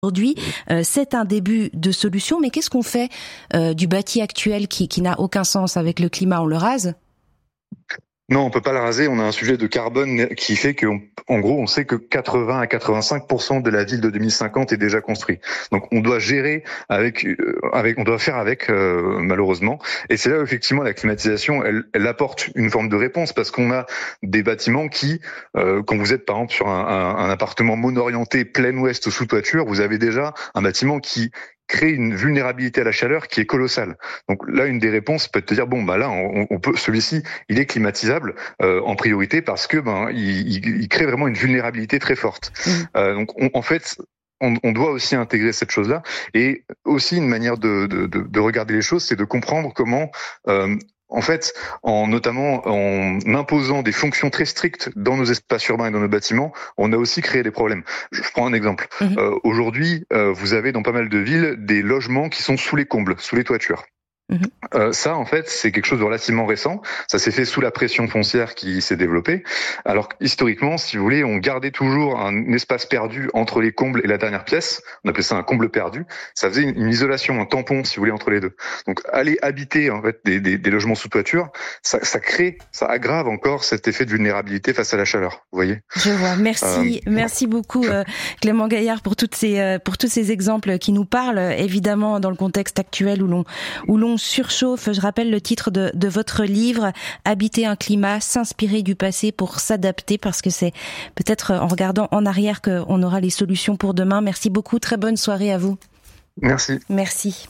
Aujourd'hui, c'est un début de solution, mais qu'est-ce qu'on fait du bâti actuel qui n'a aucun sens avec le climat? On le rase? Non, on peut pas la raser. On a un sujet de carbone qui fait en gros, on sait que 80 à 85% de la ville de 2050 est déjà construit. Donc, on doit gérer on doit faire avec, malheureusement. Et c'est là où, effectivement, la climatisation, elle apporte une forme de réponse parce qu'on a des bâtiments qui, quand vous êtes, par exemple, sur un appartement monorienté plein ouest sous toiture, vous avez déjà un bâtiment qui crée une vulnérabilité à la chaleur qui est colossale. Donc là, une des réponses peut être de dire là, on peut, celui-ci, il est climatisable en priorité parce que il crée vraiment une vulnérabilité très forte. Donc en fait, on doit aussi intégrer cette chose-là, et aussi une manière de regarder les choses, c'est de comprendre comment en fait, notamment en imposant des fonctions très strictes dans nos espaces urbains et dans nos bâtiments, on a aussi créé des problèmes. Je prends un exemple. Aujourd'hui, vous avez dans pas mal de villes des logements qui sont sous les combles, sous les toitures. Ça, en fait, c'est quelque chose de relativement récent. Ça s'est fait sous la pression foncière qui s'est développée. Alors, historiquement, si vous voulez, on gardait toujours un espace perdu entre les combles et la dernière pièce. On appelait ça un comble perdu. Ça faisait une isolation, un tampon, si vous voulez, entre les deux. Donc, aller habiter, en fait, des logements sous toiture, ça aggrave encore cet effet de vulnérabilité face à la chaleur. Vous voyez? Je vois. Merci beaucoup, Clément Gaillard, pour tous ces exemples qui nous parlent, évidemment, dans le contexte actuel où l'on surchauffe. Je rappelle le titre de votre livre, Habiter un climat, s'inspirer du passé pour s'adapter, parce que c'est peut-être en regardant en arrière qu'on aura les solutions pour demain. Merci beaucoup, très bonne soirée à vous. Merci.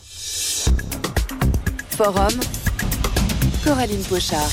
Forum, Coraline Pochard.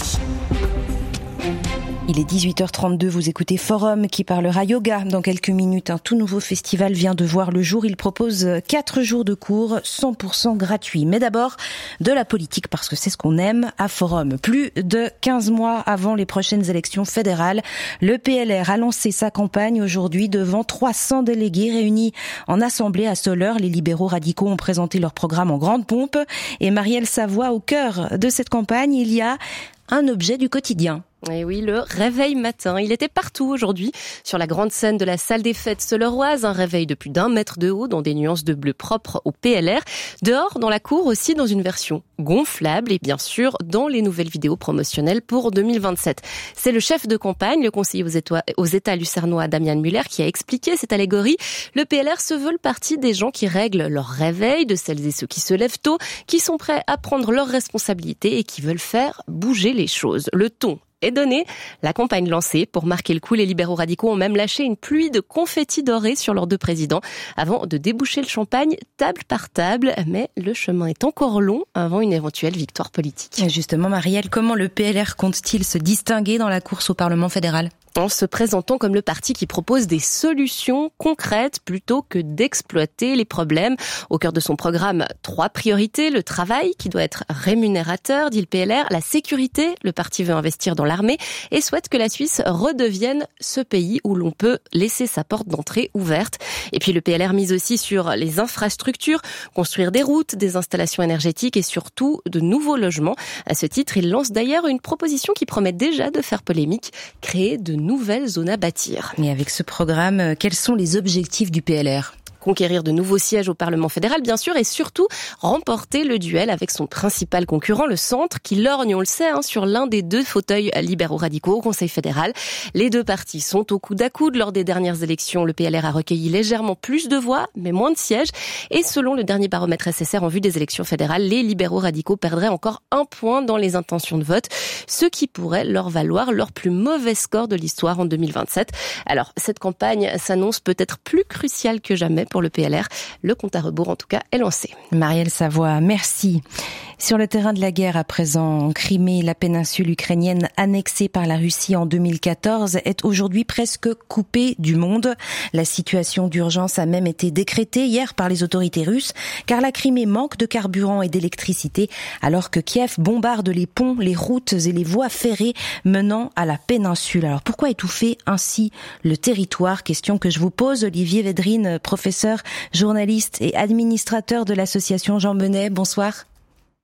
Il est 18h32, vous écoutez Forum qui parlera yoga dans quelques minutes. Un tout nouveau festival vient de voir le jour. Il propose 4 jours de cours 100% gratuits. Mais d'abord, de la politique, parce que c'est ce qu'on aime à Forum. Plus de 15 mois avant les prochaines élections fédérales, le PLR a lancé sa campagne aujourd'hui devant 300 délégués réunis en assemblée à Soleure. Les libéraux radicaux ont présenté leur programme en grande pompe. Et Marielle Savoie, au cœur de cette campagne, il y a un objet du quotidien. Et oui, le réveil matin. Il était partout aujourd'hui, sur la grande scène de la salle des fêtes soleuroise. Un réveil de plus d'1 mètre de haut, dans des nuances de bleu propres au PLR. Dehors, dans la cour aussi, dans une version gonflable. Et bien sûr, dans les nouvelles vidéos promotionnelles pour 2027. C'est le chef de campagne, le conseiller aux États lucernois, Damian Muller, qui a expliqué cette allégorie. Le PLR se veut le parti des gens qui règlent leur réveil, de celles et ceux qui se lèvent tôt, qui sont prêts à prendre leurs responsabilités et qui veulent faire bouger les choses. Le ton est donné. La campagne lancée. Pour marquer le coup, les libéraux radicaux ont même lâché une pluie de confettis dorés sur leurs deux présidents avant de déboucher le champagne table par table. Mais le chemin est encore long avant une éventuelle victoire politique. Et justement, Marielle, comment le PLR compte-t-il se distinguer dans la course au Parlement fédéral ? En se présentant comme le parti qui propose des solutions concrètes plutôt que d'exploiter les problèmes. Au cœur de son programme, 3 priorités. Le travail, qui doit être rémunérateur, dit le PLR. La sécurité, le parti veut investir dans l'armée et souhaite que la Suisse redevienne ce pays où l'on peut laisser sa porte d'entrée ouverte. Et puis le PLR mise aussi sur les infrastructures, construire des routes, des installations énergétiques et surtout de nouveaux logements. À ce titre, il lance d'ailleurs une proposition qui promet déjà de faire polémique, créer de nouvelles zones à bâtir. Et avec ce programme, quels sont les objectifs du PLR ? Conquérir de nouveaux sièges au Parlement fédéral, bien sûr, et surtout remporter le duel avec son principal concurrent, le Centre, qui lorgne, on le sait, sur l'un des 2 fauteuils libéraux radicaux au Conseil fédéral. Les 2 partis sont au coude à coude. Lors des dernières élections, le PLR a recueilli légèrement plus de voix, mais moins de sièges. Et selon le dernier baromètre SSR en vue des élections fédérales, les libéraux radicaux perdraient encore 1 point dans les intentions de vote, ce qui pourrait leur valoir leur plus mauvais score de l'histoire en 2027. Alors, cette campagne s'annonce peut-être plus cruciale que jamais pour le PLR. Le compte à rebours, en tout cas, est lancé. Marielle Savoie, merci. Sur le terrain de la guerre à présent, en Crimée, la péninsule ukrainienne annexée par la Russie en 2014 est aujourd'hui presque coupée du monde. La situation d'urgence a même été décrétée hier par les autorités russes, car la Crimée manque de carburant et d'électricité, alors que Kiev bombarde les ponts, les routes et les voies ferrées menant à la péninsule. Alors pourquoi étouffer ainsi le territoire ? Question que je vous pose. Olivier Védrine, professeur, journaliste et administrateur de l'association Jean Monnet. Bonsoir.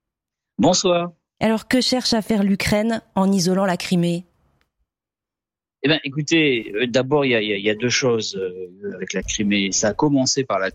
Bonsoir. Alors que cherche à faire l'Ukraine en isolant la Crimée ? Eh ben, écoutez, d'abord il y a deux choses avec la Crimée. Ça a commencé par la